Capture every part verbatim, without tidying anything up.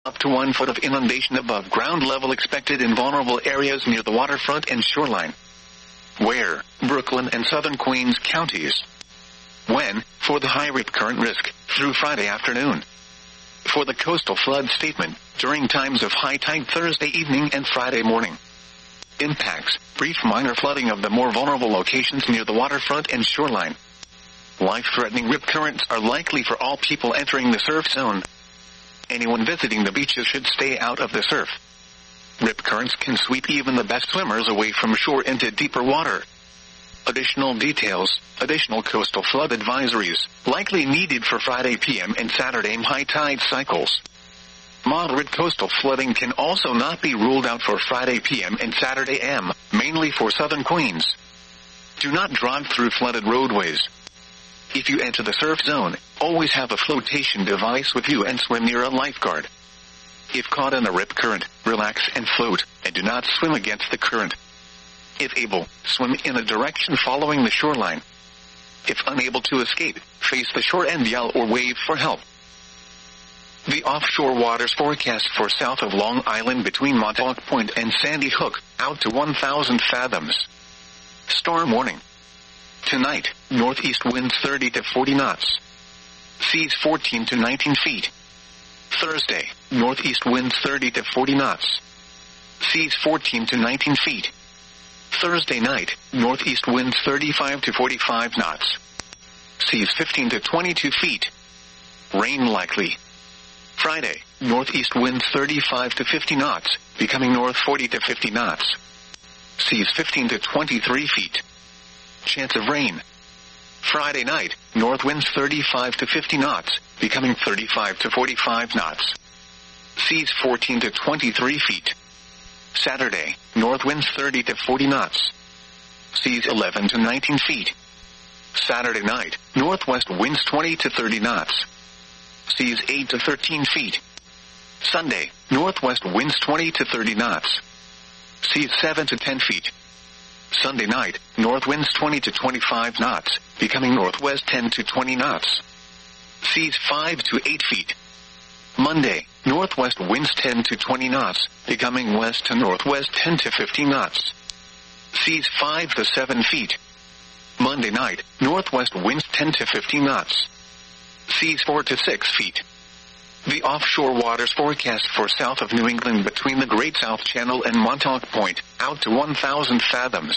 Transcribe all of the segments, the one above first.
Up to one foot of inundation above ground level expected in vulnerable areas near the waterfront and shoreline. Where? Brooklyn and southern Queens counties. When? For the high rip current risk, through Friday afternoon. For the coastal flood statement, during times of high tide Thursday evening and Friday morning. Impacts, brief minor flooding of the more vulnerable locations near the waterfront and shoreline. Life-threatening rip currents are likely for all people entering the surf zone. Anyone visiting the beaches should stay out of the surf. Rip currents can sweep even the best swimmers away from shore into deeper water. Additional details, additional coastal flood advisories, likely needed for Friday P M and Saturday high tide cycles. Moderate coastal flooding can also not be ruled out for Friday P M and Saturday A M, mainly for southern Queens. Do not drive through flooded roadways. If you enter the surf zone, always have a flotation device with you and swim near a lifeguard. If caught in a rip current, relax and float, and do not swim against the current. If able, swim in a direction following the shoreline. If unable to escape, face the shore and yell or wave for help. The offshore waters forecast for south of Long Island between Montauk Point and Sandy Hook, out to one thousand fathoms. Storm warning. Tonight, northeast winds thirty to forty knots. Seas fourteen to nineteen feet. Thursday, northeast winds thirty to forty knots. Seas fourteen to nineteen feet. Thursday night, northeast winds thirty-five to forty-five knots. Seas fifteen to twenty-two feet. Rain likely. Friday, northeast winds thirty-five to fifty knots, becoming north forty to fifty knots. Seas fifteen to twenty-three feet. Chance of rain. Friday night, north winds thirty-five to fifty knots, becoming thirty-five to forty-five knots. Seas fourteen to twenty-three feet. Saturday, north winds thirty to forty knots. Seas eleven to nineteen feet. Saturday night, northwest winds twenty to thirty knots. Seas eight to thirteen feet. Sunday, northwest winds twenty to thirty knots. Seas seven to ten feet. Sunday night, north winds twenty to twenty-five knots, becoming northwest ten to twenty knots. Seas five to eight feet. Monday, northwest winds ten to twenty knots, becoming west to northwest ten to fifteen knots. Seas five to seven feet. Monday night, northwest winds ten to fifteen knots. Seas four to six feet. The offshore waters forecast for south of New England between the Great South Channel and Montauk Point, out to one thousand fathoms.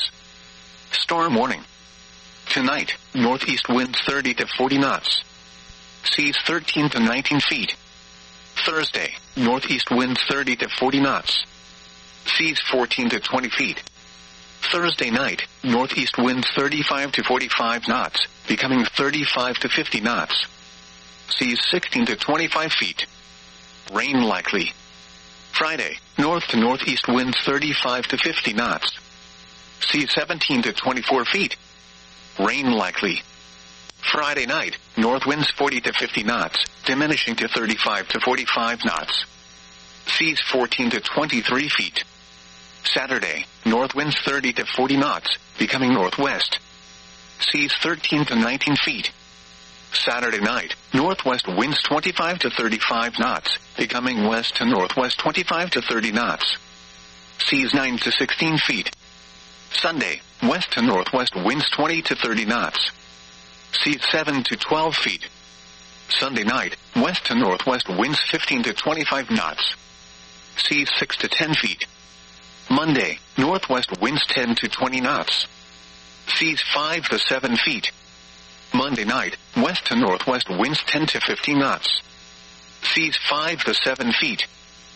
Storm warning. Tonight, northeast winds thirty to forty knots. Seas thirteen to nineteen feet. Thursday, northeast winds thirty to forty knots. Seas fourteen to twenty feet. Thursday night, northeast winds thirty-five to forty-five knots, becoming thirty-five to fifty knots. Seas sixteen to twenty-five feet. Rain likely. Friday, north to northeast winds thirty-five to fifty knots. Seas seventeen to twenty-four feet. Rain likely. Friday night, north winds forty to fifty knots, diminishing to thirty-five to forty-five knots. Seas fourteen to twenty-three feet. Saturday, north winds thirty to forty knots, becoming northwest. Seas thirteen to nineteen feet. Saturday night, northwest winds twenty-five to thirty-five knots, becoming west to northwest twenty-five to thirty knots. Seas nine to sixteen feet. Sunday, west to northwest winds twenty to thirty knots. Seas seven to twelve feet. Sunday night, west to northwest winds fifteen to twenty-five knots. Seas six to ten feet. Monday, northwest winds ten to twenty knots. Seas five to seven feet. Monday night, west to northwest winds ten to fifteen knots. Seas five to seven feet.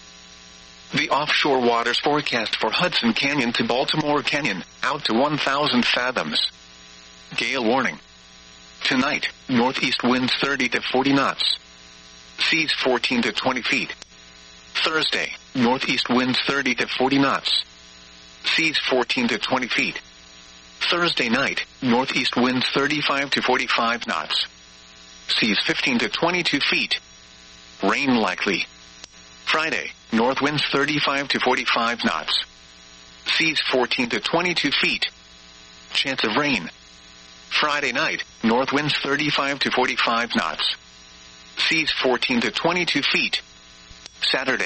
The offshore waters forecast for Hudson Canyon to Baltimore Canyon, out to one thousand fathoms. Gale warning. Tonight, northeast winds thirty to forty knots. Seas fourteen to twenty feet. Thursday, northeast winds thirty to forty knots. Seas fourteen to twenty feet. Thursday night, northeast winds thirty-five to forty-five knots. Seas fifteen to twenty-two feet. Rain likely. Friday, north winds thirty-five to forty-five knots. Seas fourteen to twenty-two feet. Chance of rain. Friday night, north winds thirty-five to forty-five knots. Seas fourteen to twenty-two feet. Saturday,